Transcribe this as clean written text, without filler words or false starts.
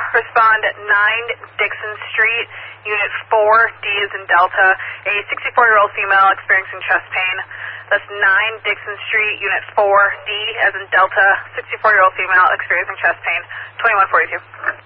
respond at 9 Dixon Street, Unit 4, D as in Delta, a 64-year-old female experiencing chest pain. That's 9 Dixon Street, Unit 4, D as in Delta, 64-year-old female experiencing chest pain, 2142.